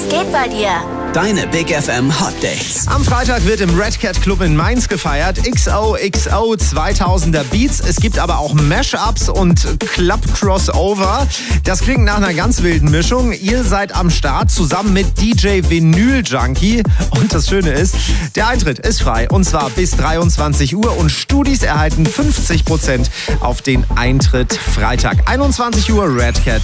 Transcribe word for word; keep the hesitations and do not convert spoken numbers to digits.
Was geht bei dir? Deine Big F M Hot Dates. Am Freitag wird im Red Cat Club in Mainz gefeiert. X O X O zweitausender Beats. Es gibt aber auch Mashups und Club Crossover. Das klingt nach einer ganz wilden Mischung. Ihr seid am Start zusammen mit D J Vinyl Junkie. Und das Schöne ist, der Eintritt ist frei. Und zwar bis dreiundzwanzig Uhr. Und Studis erhalten fünfzig Prozent auf den Eintritt Freitag. einundzwanzig Uhr Red Cat.